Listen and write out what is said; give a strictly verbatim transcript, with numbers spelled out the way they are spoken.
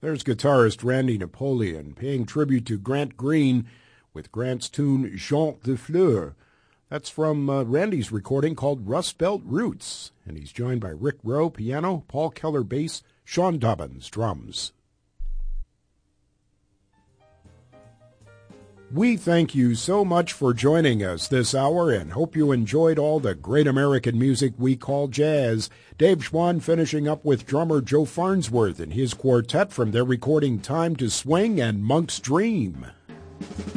There's guitarist Randy Napoleon paying tribute to Grant Green with Grant's tune Chant de Fleurs. That's from uh, Randy's recording called Rust Belt Roots, and he's joined by Rick Rowe, piano, Paul Keller, bass, Sean Dobbins, drums. We thank you so much for joining us this hour and hope you enjoyed all the great American music we call jazz. Dave Schwann finishing up with drummer Joe Farnsworth and his quartet from their recording Time to Swing and Monk's Dream.